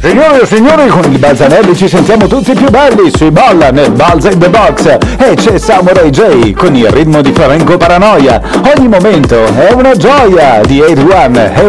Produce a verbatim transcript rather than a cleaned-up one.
Signore e signori, con il Balzanelli ci sentiamo tutti più belli, si balla nel Balza in the Box e c'è Samurai J con il ritmo di flamenco paranoia. Ogni momento è una gioia di otto uno.